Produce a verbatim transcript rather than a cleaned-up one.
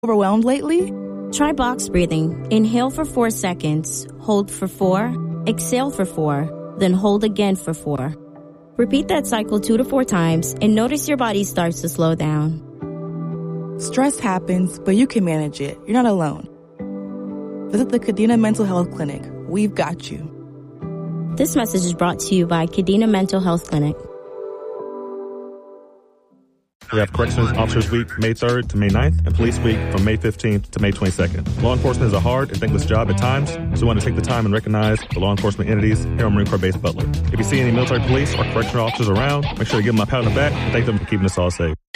Overwhelmed lately? Try box breathing. Inhale for four seconds, hold for four, exhale for four, then hold again for four. Repeat that cycle two to four times and notice your body starts to slow down. Stress happens, but you can manage it. You're not alone. Visit the Kadena Mental Health Clinic. We've got you. This message is brought to you by Kadena Mental Health Clinic. We have Corrections Officers Week, May third to May ninth, and Police Week from May fifteenth to May twenty-second. Law enforcement is a hard and thankless job at times, so we want to take the time and recognize the law enforcement entities here on Marine Corps Base Butler. If you see any military police or correctional officers around, make sure to give them a pat on the back and thank them for keeping us all safe.